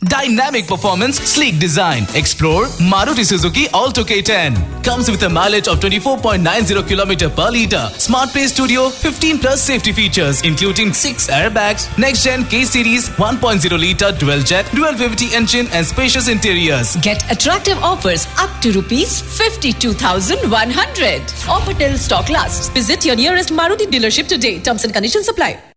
Dynamic performance, sleek design. Explore Maruti Suzuki Alto K10. Comes with a mileage of 24.90 km per litre. Smart Play Studio, 15 plus safety features, including 6 airbags, next-gen K-Series 1.0 litre dual-jet, dual-VVT engine and spacious interiors. Get attractive offers up to rupees 52,100. Offer till stock lasts. Visit your nearest Maruti dealership today. Terms and conditions apply.